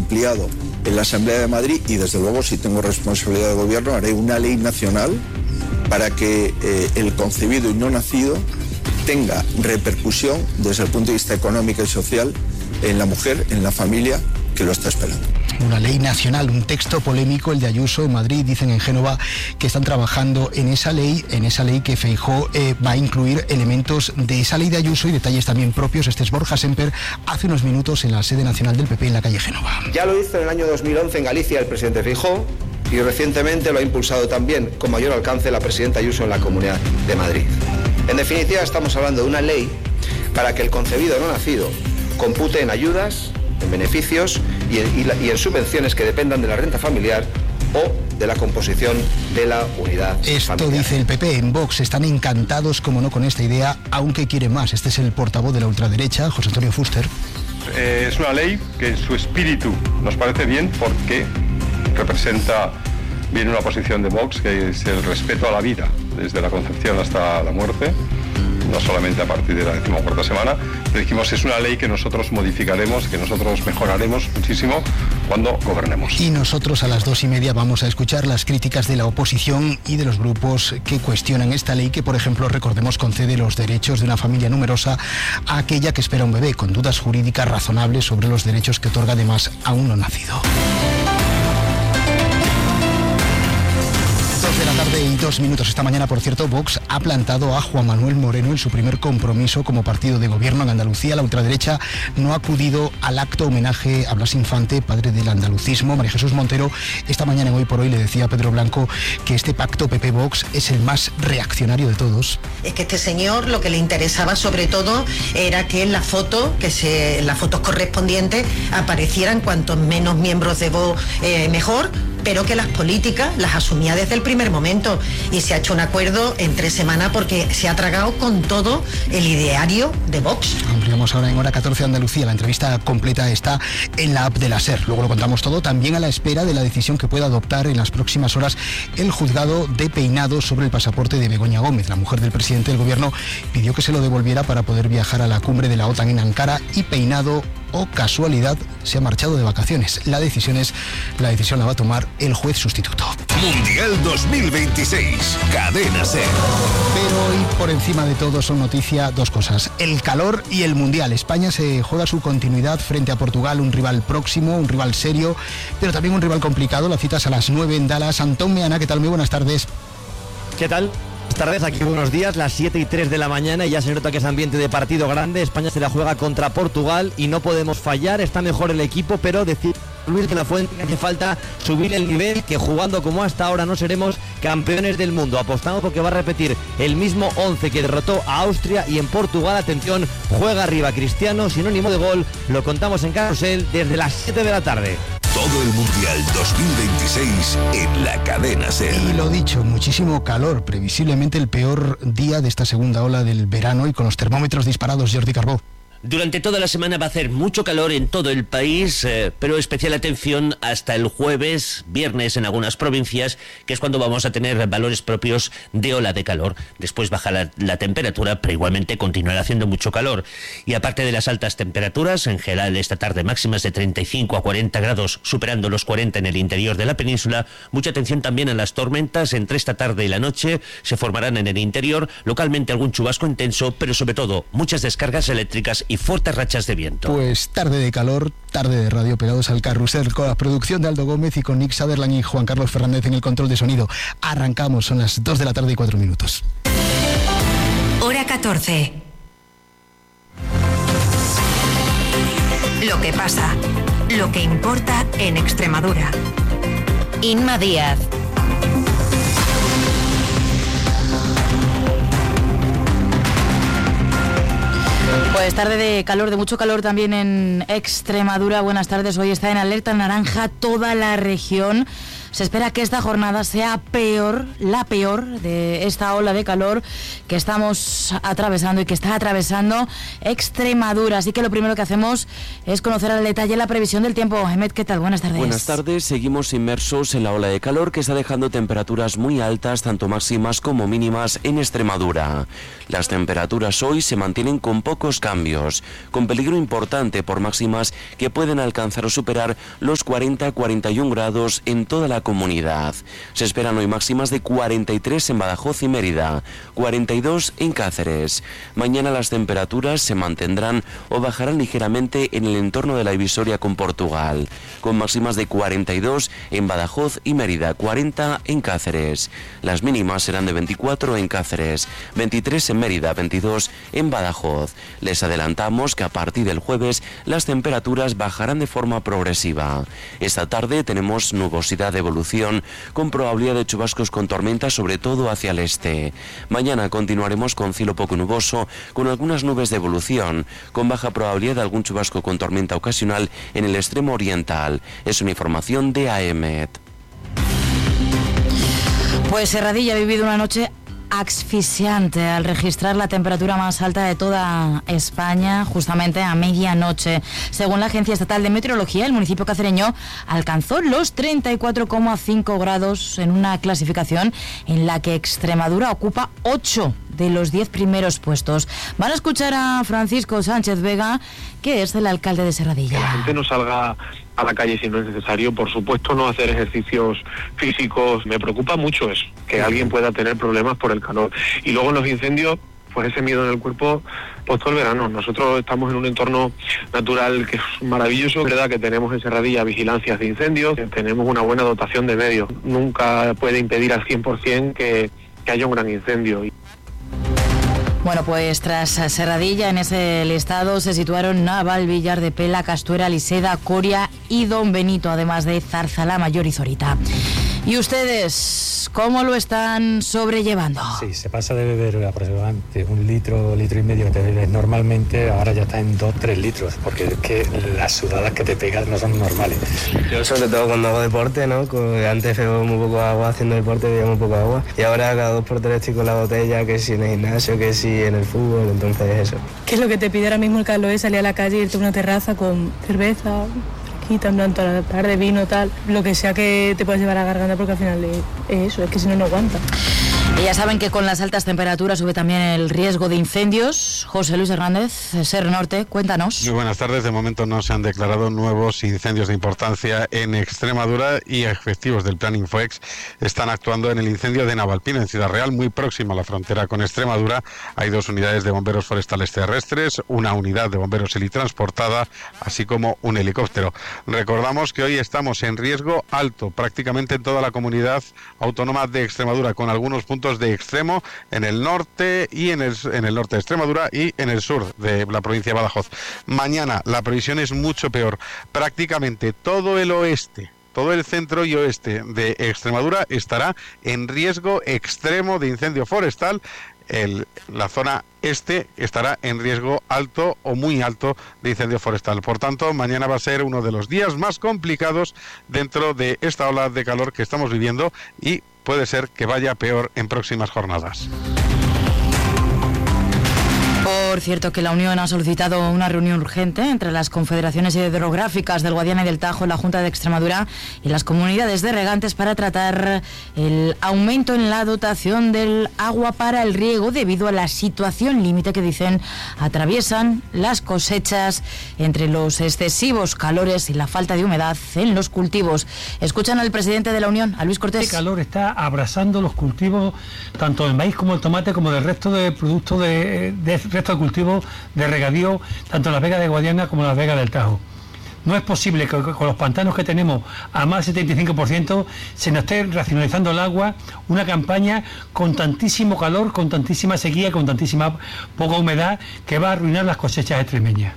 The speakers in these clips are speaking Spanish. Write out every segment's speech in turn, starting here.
ampliado en la Asamblea de Madrid y desde luego, si tengo responsabilidad de gobierno, haré una ley nacional para que el concebido y no nacido tenga repercusión desde el punto de vista económico y social en la mujer, en la familia que lo está esperando. Una ley nacional, un texto polémico, el de Ayuso en Madrid. Dicen en Génova que están trabajando en esa ley que Feijóo va a incluir elementos de esa ley de Ayuso y detalles también propios. Este es Borja Semper, hace unos minutos en la sede nacional del PP en la calle Génova. Ya lo hizo en el año 2011 en Galicia el presidente Feijóo y recientemente lo ha impulsado también con mayor alcance la presidenta Ayuso en la Comunidad de Madrid. En definitiva, estamos hablando de una ley para que el concebido no nacido compute en ayudas, en beneficios y en subvenciones que dependan de la renta familiar o de la composición de la unidad Esto familiar. Dice el PP. En Vox están encantados, como no, con esta idea, aunque quieren más. Este es el portavoz de la ultraderecha, José Antonio Fuster. Es una ley que en su espíritu nos parece bien porque representa bien una posición de Vox, que es el respeto a la vida, desde la concepción hasta la muerte, no solamente a partir de la 14ª semana. Pero dijimos, es una ley que nosotros modificaremos, que nosotros mejoraremos muchísimo cuando gobernemos. Y nosotros a las 2:30 vamos a escuchar las críticas de la oposición y de los grupos que cuestionan esta ley que, por ejemplo, recordemos, concede los derechos de una familia numerosa a aquella que espera un bebé, con dudas jurídicas razonables sobre los derechos que otorga además a un no nacido. 2 de la tarde y 2 minutos. Esta mañana, por cierto, Vox ha plantado a Juan Manuel Moreno en su primer compromiso como partido de gobierno en Andalucía. La ultraderecha no ha acudido al acto homenaje a Blas Infante, padre del andalucismo. María Jesús Montero, esta mañana en Hoy por Hoy, le decía a Pedro Blanco que este pacto PP-Vox es el más reaccionario de todos. Es que este señor lo que le interesaba sobre todo era que en la foto, en las fotos correspondientes, aparecieran cuantos menos miembros de Vox mejor, pero que las políticas las asumía desde el primer momento, y se ha hecho un acuerdo en 3 semanas porque se ha tragado con todo el ideario de Vox. Ampliamos ahora en Hora 14 Andalucía. La entrevista completa está en la app de la SER. Luego lo contamos todo, también a la espera de la decisión que pueda adoptar en las próximas horas el juzgado de Peinado sobre el pasaporte de Begoña Gómez. La mujer del presidente del gobierno pidió que se lo devolviera para poder viajar a la cumbre de la OTAN en Ankara, y Peinado, o casualidad, se ha marchado de vacaciones. La decisión la va a tomar el juez sustituto. Mundial 2026, Cadena SER. Pero hoy, por encima de todo, son noticia 2 cosas: el calor y el Mundial. España se juega su continuidad frente a Portugal, un rival próximo, un rival serio, pero también un rival complicado. La cita es a las 9 en Dallas. Antón Meana, ¿qué tal? Muy buenas tardes. ¿Qué tal? Buenas tardes, aquí buenos días, las 7:03 de la mañana, y ya se nota que es ambiente de partido grande. España se la juega contra Portugal y no podemos fallar. Está mejor el equipo, pero decir Luis de la Fuente que hace falta subir el nivel, que jugando como hasta ahora no seremos campeones del mundo. Apostamos porque va a repetir el mismo 11 que derrotó a Austria, y en Portugal, atención, juega arriba Cristiano, sinónimo de gol. Lo contamos en Carrusel desde las 7 de la tarde. Todo el Mundial 2026 en la Cadena SER. Y lo dicho, muchísimo calor, previsiblemente el peor día de esta segunda ola del verano, y con los termómetros disparados. Jordi Carbó. Durante toda la semana va a hacer mucho calor en todo el país, pero especial atención hasta el jueves, viernes en algunas provincias, que es cuando vamos a tener valores propios de ola de calor. Después baja la temperatura, pero igualmente continuará haciendo mucho calor. Y aparte de las altas temperaturas, en general esta tarde máximas de 35 a 40 grados, superando los 40 en el interior de la península. Mucha atención también a las tormentas. Entre esta tarde y la noche se formarán en el interior, localmente algún chubasco intenso, pero sobre todo muchas descargas eléctricas y fuertes rachas de viento. Pues tarde de calor, tarde de radio, pegados al carrusel, con la producción de Aldo Gómez y con Nick Sutherland y Juan Carlos Fernández en el control de sonido. Arrancamos, son las 2 de la tarde y 4 minutos. Hora 14. Lo que pasa, lo que importa en Extremadura. Inma Díaz. Pues tarde de calor, de mucho calor también en Extremadura. Buenas tardes, hoy está en alerta naranja toda la región. Se espera que esta jornada sea la peor de esta ola de calor que estamos atravesando y que está atravesando Extremadura. Así que lo primero que hacemos es conocer al detalle la previsión del tiempo. Emet, ¿qué tal? Buenas tardes. Buenas tardes. Seguimos inmersos en la ola de calor que está dejando temperaturas muy altas, tanto máximas como mínimas, en Extremadura. Las temperaturas hoy se mantienen con pocos cambios cambios, con peligro importante por máximas que pueden alcanzar o superar los 40-41 grados en toda la comunidad. Se esperan hoy máximas de 43 en Badajoz y Mérida, 42 en Cáceres. Mañana las temperaturas se mantendrán o bajarán ligeramente en el entorno de la divisoria con Portugal, con máximas de 42 en Badajoz y Mérida, 40 en Cáceres. Las mínimas serán de 24 en Cáceres, 23 en Mérida, 22 en Badajoz. Les adelantamos que a partir del jueves las temperaturas bajarán de forma progresiva. Esta tarde tenemos nubosidad de evolución con probabilidad de chubascos con tormenta, sobre todo hacia el este. Mañana continuaremos con cielo poco nuboso, con algunas nubes de evolución, con baja probabilidad de algún chubasco con tormenta ocasional en el extremo oriental. Es una información de AEMET. Pues Serradilla ha vivido una noche asfixiante al registrar la temperatura más alta de toda España justamente a medianoche. Según la Agencia Estatal de Meteorología, el municipio cacereño alcanzó los 34,5 grados en una clasificación en la que Extremadura ocupa 8 de los 10 primeros puestos. Van a escuchar a Francisco Sánchez Vega, que es el alcalde de Serradilla. Que la gente no salga a la calle si no es necesario, por supuesto no hacer ejercicios físicos. Me preocupa mucho eso, que alguien pueda tener problemas por el calor. Y luego en los incendios, pues ese miedo en el cuerpo, pues todo el verano. Nosotros estamos en un entorno natural que es maravilloso, es verdad que tenemos en Serradilla vigilancias de incendios, tenemos una buena dotación de medios. Nunca puede impedir al 100% que haya un gran incendio. Bueno, pues tras Serradilla, en ese listado se situaron Naval, Villar de Pela, Castuera, Liseda, Coria y Don Benito, además de Zarzalá, Mayor y Zorita. ¿Y ustedes cómo lo están sobrellevando? Sí, se pasa de beber aproximadamente 1 litro, litro y medio que te bebes normalmente, ahora ya está en 2-3 litros, porque es que las sudadas que te pegas no son normales. Yo sobre todo cuando hago deporte, ¿no? Antes bebo muy poco agua, haciendo deporte bebía muy poco agua, y ahora cada 2 por 3 estoy con la botella, que si en el gimnasio, que si en el fútbol, entonces eso. ¿Qué es lo que te pide ahora mismo el calor? Es salir a la calle, irte a una terraza con cerveza, también toda la tarde, vino, tal, lo que sea que te puedas llevar a la garganta, porque al final es eso, es que si no, no aguanta. Y ya saben que con las altas temperaturas sube también el riesgo de incendios. José Luis Hernández, SER Norte, cuéntanos. Muy buenas tardes. De momento no se han declarado nuevos incendios de importancia en Extremadura y efectivos del Plan Infoex están actuando en el incendio de Navalpino, en Ciudad Real, muy próximo a la frontera con Extremadura. Hay 2 unidades de bomberos forestales terrestres, una unidad de bomberos helitransportada, así como un helicóptero. Recordamos que hoy estamos en riesgo alto prácticamente en toda la comunidad autónoma de Extremadura, con algunos puntos de extremo en el norte y en el norte de Extremadura y en el sur de la provincia de Badajoz. Mañana la previsión es mucho peor. Prácticamente todo el oeste, todo el centro y oeste de Extremadura estará en riesgo extremo de incendio forestal. La zona este estará en riesgo alto o muy alto de incendio forestal. Por tanto, mañana va a ser uno de los días más complicados dentro de esta ola de calor que estamos viviendo y puede ser que vaya peor en próximas jornadas. Por cierto, que la Unión ha solicitado una reunión urgente entre las confederaciones hidrográficas del Guadiana y del Tajo, la Junta de Extremadura y las comunidades de regantes para tratar el aumento en la dotación del agua para el riego debido a la situación límite que dicen atraviesan las cosechas entre los excesivos calores y la falta de humedad en los cultivos. Escuchan al presidente de la Unión, a Luis Cortés. El calor está abrasando los cultivos, tanto el maíz como el tomate, como del resto de productos de resto de cultivos de regadío, tanto en las vegas de Guadiana como en las vegas del Tajo. No es posible que con los pantanos que tenemos a más del 75% se nos esté racionalizando el agua, una campaña con tantísimo calor, con tantísima sequía, con tantísima poca humedad, que va a arruinar las cosechas extremeñas.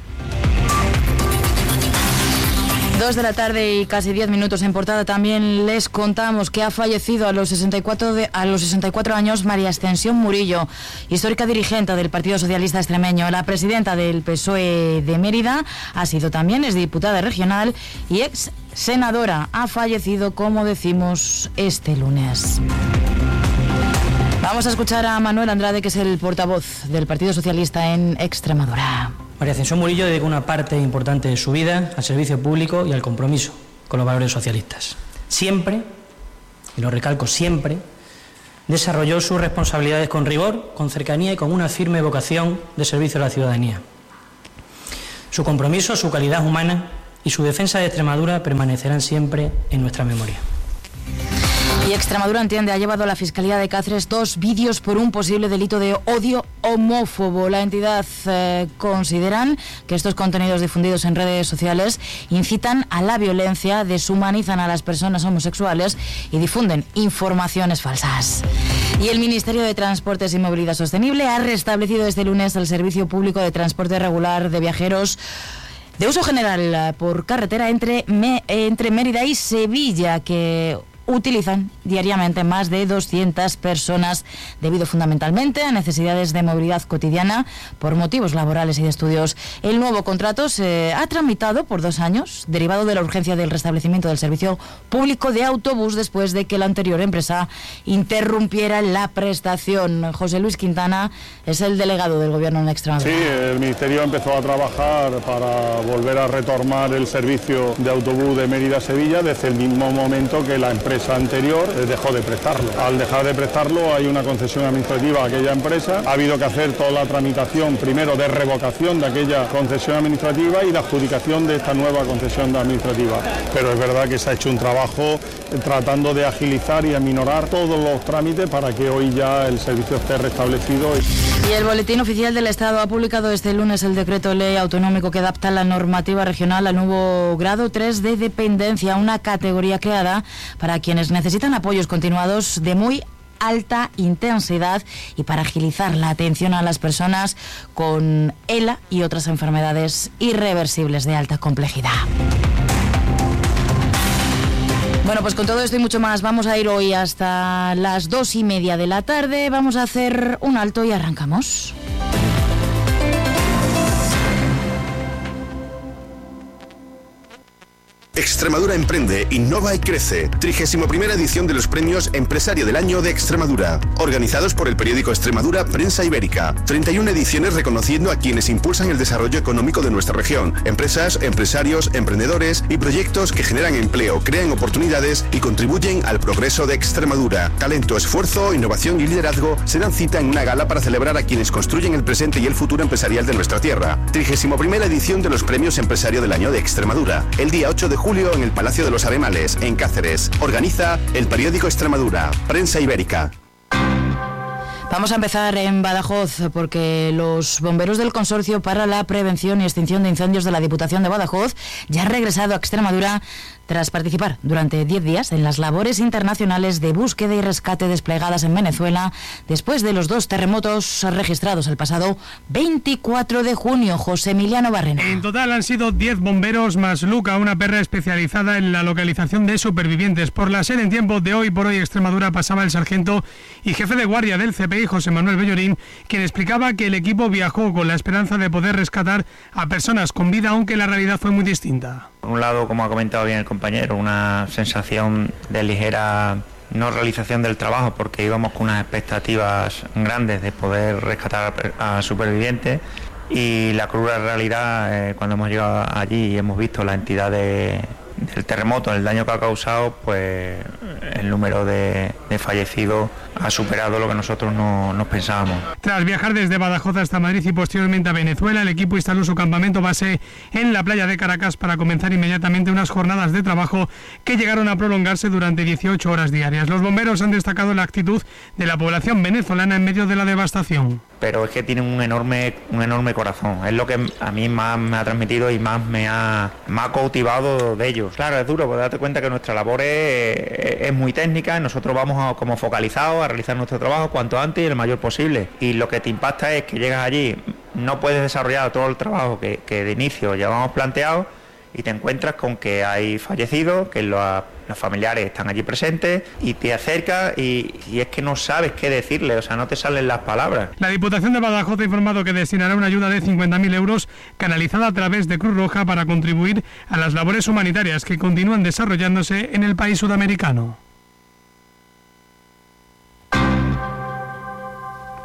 2 de la tarde y casi 10 minutos. En portada también les contamos que ha fallecido a los 64 años María Ascensión Murillo, histórica dirigente del Partido Socialista Extremeño. La presidenta del PSOE de Mérida ha sido también exdiputada regional y ex senadora. Ha fallecido, como decimos, este lunes. Vamos a escuchar a Manuel Andrade, que es el portavoz del Partido Socialista en Extremadura. María Ascensión Murillo dedicó una parte importante de su vida al servicio público y al compromiso con los valores socialistas. Siempre, y lo recalco siempre, desarrolló sus responsabilidades con rigor, con cercanía y con una firme vocación de servicio a la ciudadanía. Su compromiso, su calidad humana y su defensa de Extremadura permanecerán siempre en nuestra memoria. Y Extremadura entiende, ha llevado a la Fiscalía de Cáceres 2 vídeos por un posible delito de odio homófobo. La entidad consideran que estos contenidos difundidos en redes sociales incitan a la violencia, deshumanizan a las personas homosexuales y difunden informaciones falsas. Y el Ministerio de Transportes y Movilidad Sostenible ha restablecido este lunes el servicio público de transporte regular de viajeros de uso general por carretera entre Mérida y Sevilla, que utilizan diariamente más de 200 personas debido fundamentalmente a necesidades de movilidad cotidiana por motivos laborales y de estudios. El nuevo contrato se ha tramitado por 2 años, derivado de la urgencia del restablecimiento del servicio público de autobús después de que la anterior empresa interrumpiera la prestación. José Luis Quintana es el delegado del Gobierno en Extremadura. Sí, el Ministerio empezó a trabajar para volver a retomar el servicio de autobús de Mérida a Sevilla desde el mismo momento que la empresa anterior dejó de prestarlo. Al dejar de prestarlo hay una concesión administrativa a aquella empresa. Ha habido que hacer toda la tramitación primero de revocación de aquella concesión administrativa y de adjudicación de esta nueva concesión administrativa. Pero es verdad que se ha hecho un trabajo tratando de agilizar y aminorar todos los trámites para que hoy ya el servicio esté restablecido. Y el Boletín Oficial del Estado ha publicado este lunes el decreto ley autonómico que adapta la normativa regional al nuevo grado 3 de dependencia, una categoría creada para quienes necesitan apoyos continuados de muy alta intensidad y para agilizar la atención a las personas con ELA y otras enfermedades irreversibles de alta complejidad. Bueno, pues con todo esto y mucho más vamos a ir hoy hasta las 2:30 de la tarde. Vamos a hacer un alto y arrancamos. Extremadura emprende, innova y crece. 31ª edición de los premios Empresario del Año de Extremadura, organizados por el periódico Extremadura Prensa Ibérica. 31 ediciones reconociendo a quienes impulsan el desarrollo económico de nuestra región. Empresas, empresarios, emprendedores y proyectos que generan empleo, crean oportunidades y contribuyen al progreso de Extremadura. Talento, esfuerzo, innovación y liderazgo se dan cita en una gala para celebrar a quienes construyen el presente y el futuro empresarial de nuestra tierra. 31ª edición de los premios Empresario del Año de Extremadura. El día 8 de julio en el Palacio de los Arenales, en Cáceres. Organiza el periódico Extremadura, Prensa Ibérica. Vamos a empezar en Badajoz porque los bomberos del Consorcio para la Prevención y Extinción de Incendios de la Diputación de Badajoz ya han regresado a Extremadura tras participar durante 10 días en las labores internacionales de búsqueda y rescate desplegadas en Venezuela después de los 2 terremotos registrados el pasado 24 de junio. José Emiliano Barrena. En total han sido 10 bomberos más Luca, una perra especializada en la localización de supervivientes. Por la SER en tiempo de Hoy por Hoy Extremadura pasaba el sargento y jefe de guardia del CPI, José Manuel Bellorín, quien explicaba que el equipo viajó con la esperanza de poder rescatar a personas con vida, aunque la realidad fue muy distinta. Por un lado, como ha comentado bien el compañero, una sensación de ligera no realización del trabajo porque íbamos con unas expectativas grandes de poder rescatar a supervivientes y la cruda realidad cuando hemos llegado allí y hemos visto la entidad del terremoto, el daño que ha causado, pues el número de fallecidos ha superado lo que nosotros nos pensábamos. Tras viajar desde Badajoz hasta Madrid y posteriormente a Venezuela, el equipo instaló su campamento base en la playa de Caracas para comenzar inmediatamente unas jornadas de trabajo que llegaron a prolongarse durante 18 horas diarias. Los bomberos han destacado la actitud de la población venezolana en medio de la devastación. Pero es que tienen un enorme corazón, es lo que a mí más me ha transmitido y más me ha cautivado de ellos. Claro, es duro, porque date cuenta que nuestra labor es muy técnica y nosotros vamos como focalizados a realizar nuestro trabajo cuanto antes y el mayor posible. Y lo que te impacta es que llegas allí, no puedes desarrollar todo el trabajo que de inicio llevamos planteado y te encuentras con que hay fallecidos, que los familiares están allí presentes y te acercas y es que no sabes qué decirle, o sea, no te salen las palabras. La Diputación de Badajoz ha informado que destinará una ayuda de 50.000 euros canalizada a través de Cruz Roja para contribuir a las labores humanitarias que continúan desarrollándose en el país sudamericano.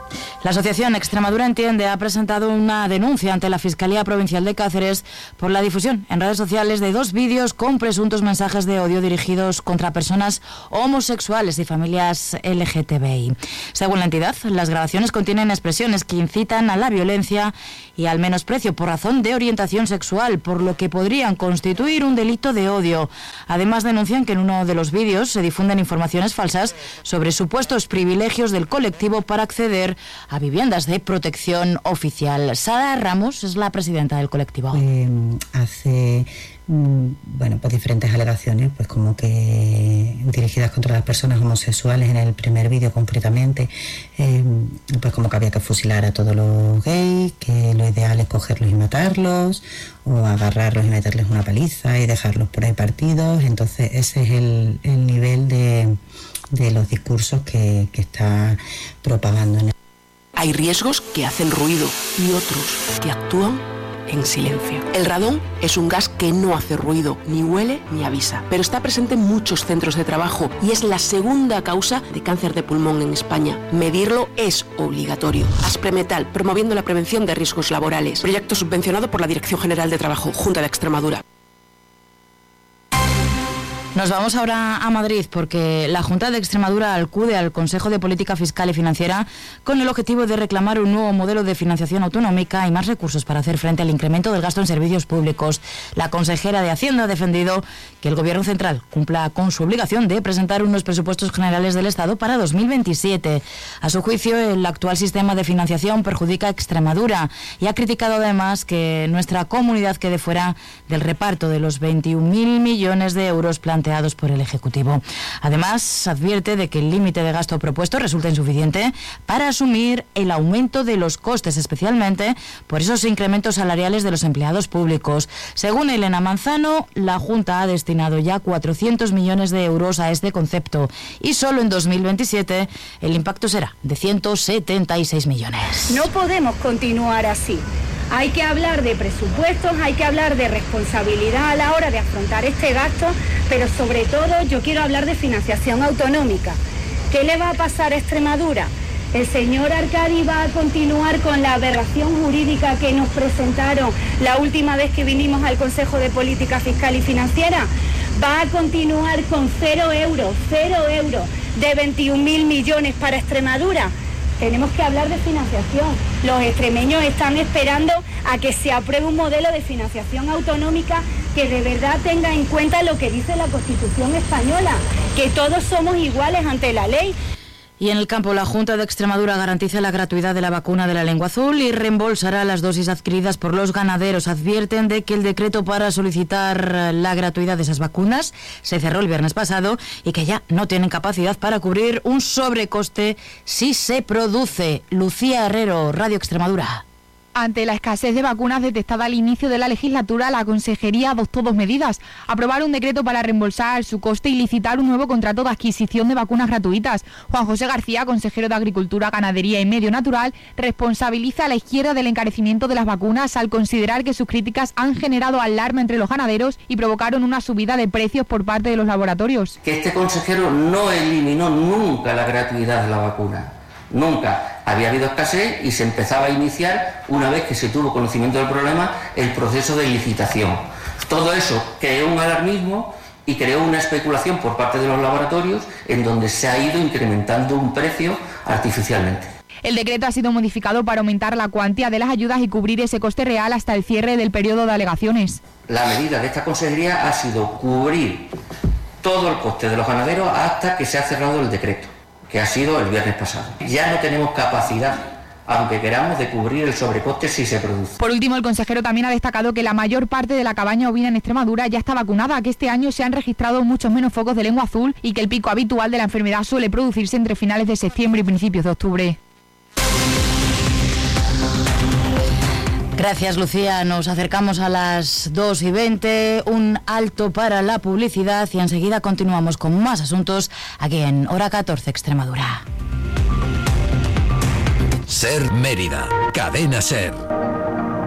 La Asociación Extremadura Entiende ha presentado una denuncia ante la Fiscalía Provincial de Cáceres por la difusión en redes sociales de 2 vídeos con presuntos mensajes de odio dirigidos contra personas homosexuales y familias LGTBI. Según la entidad, las grabaciones contienen expresiones que incitan a la violencia y al menosprecio por razón de orientación sexual, por lo que podrían constituir un delito de odio. Además, denuncian que en uno de los vídeos se difunden informaciones falsas sobre supuestos privilegios del colectivo para acceder a viviendas de protección oficial. Sara Ramos es la presidenta del colectivo. Hace pues diferentes alegaciones, pues como que dirigidas contra las personas homosexuales. En el primer vídeo concretamente, pues como que había que fusilar a todos los gays, que lo ideal es cogerlos y matarlos, o agarrarlos y meterles una paliza y dejarlos por ahí partidos. Entonces ese es el nivel de los discursos que está propagando en el... Hay riesgos que hacen ruido y otros que actúan en silencio. El radón es un gas que no hace ruido, ni huele ni avisa, pero está presente en muchos centros de trabajo y es la segunda causa de cáncer de pulmón en España. Medirlo es obligatorio. Aspremetal, promoviendo la prevención de riesgos laborales. Proyecto subvencionado por la Dirección General de Trabajo, Junta de Extremadura. Nos vamos ahora a Madrid porque la Junta de Extremadura acude al Consejo de Política Fiscal y Financiera con el objetivo de reclamar un nuevo modelo de financiación autonómica y más recursos para hacer frente al incremento del gasto en servicios públicos. La consejera de Hacienda ha defendido que el Gobierno central cumpla con su obligación de presentar unos presupuestos generales del Estado para 2027. A su juicio, el actual sistema de financiación perjudica a Extremadura y ha criticado además que nuestra comunidad quede fuera del reparto de los 21.000 millones de euros planteados por el Ejecutivo. Además, advierte de que el límite de gasto propuesto resulta insuficiente para asumir el aumento de los costes, especialmente por esos incrementos salariales de los empleados públicos. Según Elena Manzano, la Junta ha destinado ya 400 millones de euros a este concepto y solo en 2027 el impacto será de 176 millones. No podemos continuar así. Hay que hablar de presupuestos, hay que hablar de responsabilidad a la hora de afrontar este gasto, pero sobre todo yo quiero hablar de financiación autonómica. ¿Qué le va a pasar a Extremadura? ¿El señor Arcadi va a continuar con la aberración jurídica que nos presentaron la última vez que vinimos al Consejo de Política Fiscal y Financiera? ¿Va a continuar con 0 euros de 21.000 millones para Extremadura? Tenemos que hablar de financiación. Los extremeños están esperando a que se apruebe un modelo de financiación autonómica que de verdad tenga en cuenta lo que dice la Constitución española, que todos somos iguales ante la ley. Y en el campo, la Junta de Extremadura garantiza la gratuidad de la vacuna de la lengua azul y reembolsará las dosis adquiridas por los ganaderos. Advierten de que el decreto para solicitar la gratuidad de esas vacunas se cerró el viernes pasado y que ya no tienen capacidad para cubrir un sobrecoste si se produce. Lucía Herrero, Radio Extremadura. Ante la escasez de vacunas detectada al inicio de la legislatura, la Consejería adoptó 2 medidas. Aprobar un decreto para reembolsar su coste y licitar un nuevo contrato de adquisición de vacunas gratuitas. Juan José García, consejero de Agricultura, Ganadería y Medio Natural, responsabiliza a la izquierda del encarecimiento de las vacunas al considerar que sus críticas han generado alarma entre los ganaderos y provocaron una subida de precios por parte de los laboratorios. Que este consejero no eliminó nunca la gratuidad de la vacuna. Nunca. Había habido escasez y se empezaba a iniciar, una vez que se tuvo conocimiento del problema, el proceso de licitación. Todo eso creó un alarmismo y creó una especulación por parte de los laboratorios en donde se ha ido incrementando un precio artificialmente. El decreto ha sido modificado para aumentar la cuantía de las ayudas y cubrir ese coste real hasta el cierre del periodo de alegaciones. La medida de esta consejería ha sido cubrir todo el coste de los ganaderos hasta que se ha cerrado el decreto, que ha sido el viernes pasado. Ya no tenemos capacidad, aunque queramos, de cubrir el sobrecoste si se produce. Por último, el consejero también ha destacado que la mayor parte de la cabaña ovina en Extremadura ya está vacunada, que este año se han registrado muchos menos focos de lengua azul y que el pico habitual de la enfermedad suele producirse entre finales de septiembre y principios de octubre. Gracias, Lucía. Nos acercamos a las 2:20, un alto para la publicidad y enseguida continuamos con más asuntos aquí en Hora 14 Extremadura. Ser Mérida, Cadena Ser.